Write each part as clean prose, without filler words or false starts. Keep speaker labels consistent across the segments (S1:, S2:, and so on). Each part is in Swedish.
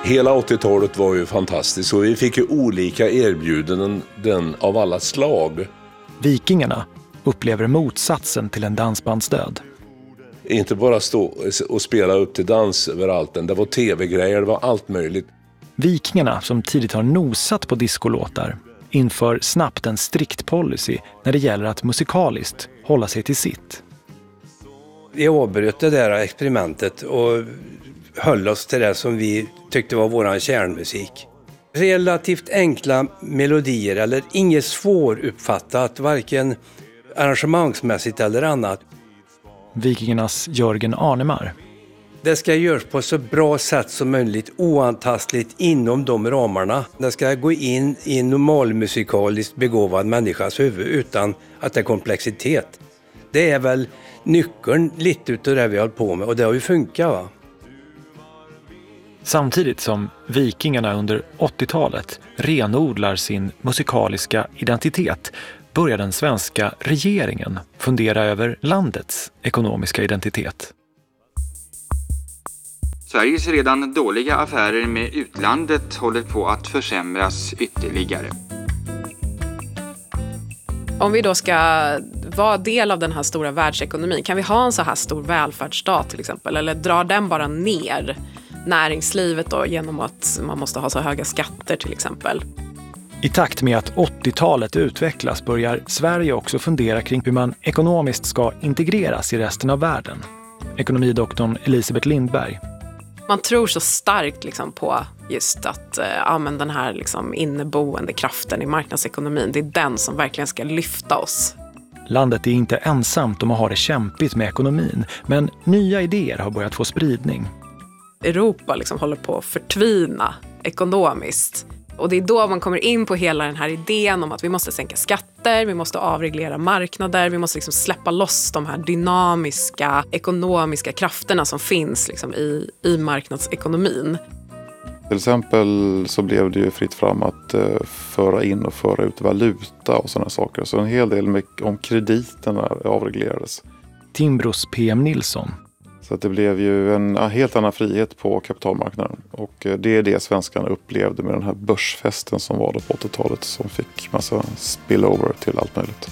S1: Hela 80-talet var ju fantastiskt och vi fick ju olika erbjudanden av alla slag.
S2: Vikingarna upplever motsatsen till en dansbandsdöd.
S1: Inte bara stå och spela upp till dans överallt. Det var tv-grejer, det var allt möjligt.
S2: Vikingarna, som tidigt har nosat på diskolåtar, inför snabbt en strikt policy när det gäller att musikaliskt hålla sig till sitt.
S3: Vi avbröt det där experimentet och höll oss till det som vi tyckte var våran kärnmusik. Relativt enkla melodier eller inget svåruppfattat, varken arrangemangsmässigt eller annat.
S2: Vikingarnas Jörgen Arnemar.
S3: Det ska göras på så bra sätt som möjligt, oantastligt inom de ramarna. Det ska gå in i en normalmusikaliskt begåvad människas huvud utan att det är komplexitet. Det är väl nyckeln lite utav det vi har på med och det har ju funkat, va?
S2: Samtidigt som vikingarna under 80-talet renodlar sin musikaliska identitet börjar den svenska regeringen fundera över landets ekonomiska identitet.
S4: Sveriges redan dåliga affärer med utlandet håller på att försämras ytterligare.
S5: Om vi då ska vara del av den här stora världsekonomin, kan vi ha en så här stor välfärdsstat till exempel? Eller drar den bara ner näringslivet då genom att man måste ha så höga skatter till exempel?
S2: I takt med att 80-talet utvecklas börjar Sverige också fundera kring hur man ekonomiskt ska integreras i resten av världen. Ekonomidoktorn Elisabeth Lindberg.
S5: Man tror så starkt liksom på just att den här liksom inneboende kraften i marknadsekonomin, det är den som verkligen ska lyfta oss.
S2: Landet är inte ensamt om att ha det kämpigt med ekonomin, men nya idéer har börjat få spridning.
S5: Europa liksom håller på att förtvina ekonomiskt. Och det är då man kommer in på hela den här idén om att vi måste sänka skatter, vi måste avreglera marknader, vi måste liksom släppa loss de här dynamiska ekonomiska krafterna som finns liksom i marknadsekonomin.
S6: Till exempel så blev det ju fritt fram att föra in och föra ut valuta och sådana saker. Så en hel del om krediterna avreglerades.
S2: Timbros PM Nilsson.
S6: Så att det blev ju en helt annan frihet på kapitalmarknaden. Och det är det svenskarna upplevde med den här börsfesten som var då på 80-talet som fick massa spillover till allt möjligt.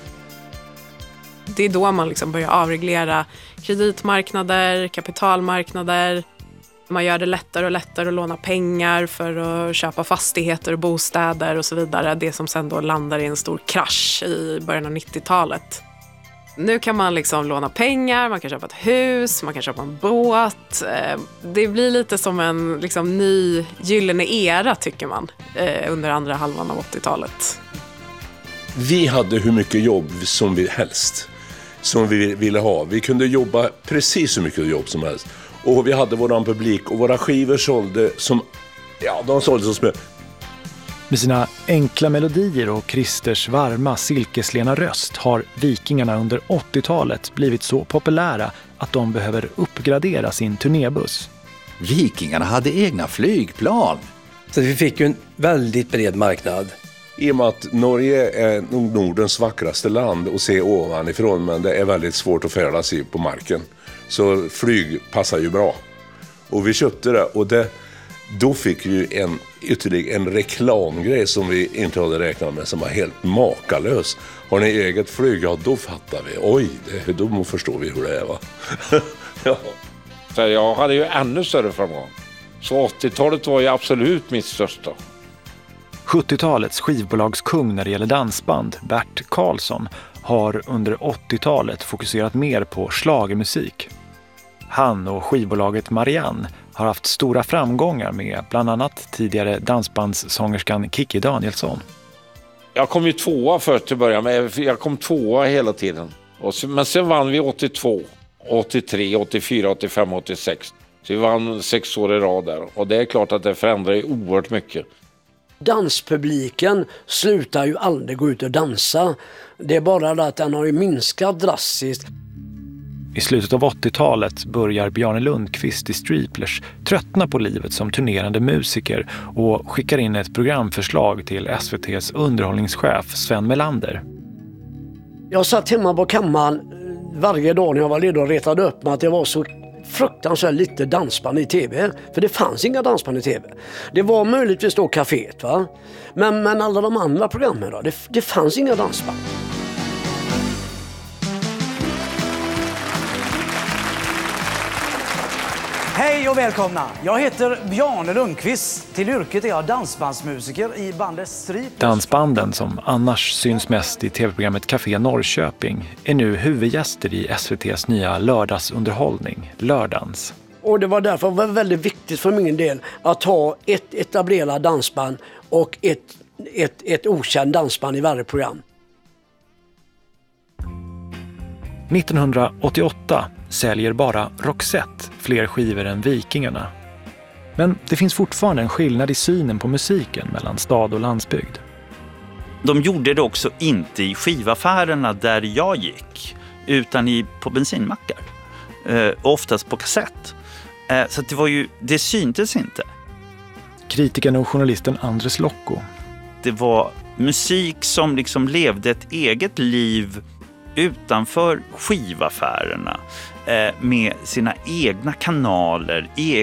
S5: Det är då man liksom börjar avreglera kreditmarknader, kapitalmarknader. Man gör det lättare och lättare att låna pengar för att köpa fastigheter och bostäder och så vidare. Det som sen då landar i en stor krasch i början av 90-talet. Nu kan man liksom låna pengar, man kan köpa ett hus, man kan köpa en båt. Det blir lite som en liksom ny gyllene era tycker man under andra halvan av 80-talet.
S1: Vi hade hur mycket jobb som vi helst, som vi ville ha. Vi kunde jobba precis så mycket jobb som helst. Och vi hade våran publik och våra skivor sålde som, de sålde som smör.
S2: Med sina enkla melodier och Christers varma silkeslena röst har vikingarna under 80-talet blivit så populära att de behöver uppgradera sin turnébuss.
S7: Vikingarna hade egna flygplan.
S3: Så vi fick ju en väldigt bred marknad.
S1: I och med att Norge är nog Nordens vackraste land att se ovanifrån, men det är väldigt svårt att färdas i på marken. Så flyg passar ju bra. Och vi köpte det och då fick vi ytterligare en reklamgrej som vi inte hade räknat med som var helt makalös. Har ni eget flyg? Ja, då fattar vi. Oj, då förstår vi hur det är, va? Ja.
S8: Så jag hade ju ännu större framgång. Så 80-talet var ju absolut mitt största.
S2: 70-talets skivbolagskung när det gäller dansband, Bert Karlsson, har under 80-talet fokuserat mer på schlagermusik. Han och skivbolaget Marianne har haft stora framgångar med bland annat tidigare dansbandssångerskan Kikki Danielsson.
S8: Jag kom ju tvåa först till början, men jag kom tvåa hela tiden. Men sen vann vi 82, 83, 84, 85, 86. Så vi vann 6 år i rad där. Och det är klart att det förändrar ju oerhört mycket.
S9: Danspubliken slutar ju aldrig gå ut och dansa. Det är bara det att den har ju minskat drastiskt.
S2: I slutet av 80-talet börjar Bjarne Lundqvist i Striplers tröttna på livet som turnerande musiker och skickar in ett programförslag till SVT:s underhållningschef Sven Melander.
S9: Jag satt hemma på kammaren varje dag när jag var ledig och retade upp mig att det var så fruktansvärt lite dansband i tv. För det fanns inga dansband i tv. Det var möjligtvis då kaféet, va? Men alla de andra programmen då, det fanns inga dansband.
S10: Hej och välkomna! Jag heter Bjarne Lundqvist. Till yrket är jag dansbandsmusiker i bandet Stryp.
S2: Dansbanden som annars syns mest i tv-programmet Café Norrköping är nu huvudgäster i SVT:s nya lördagsunderhållning, Lördans.
S9: Och det var därför väldigt viktigt för min del att ha ett etablerat dansband och ett okänt dansband i varje program.
S2: 1988 säljer bara Roxette fler skivor än Vikingarna. Men det finns fortfarande en skillnad i synen på musiken mellan stad och landsbygd.
S11: De gjorde det också inte i skivaffärerna där jag gick, utan på bensinmackar. Oftast på kassett. Så att det syntes inte.
S2: Kritikern och journalisten Andres Lokko.
S11: Det var musik som liksom levde ett eget liv utanför skivaffärerna med sina egna kanaler,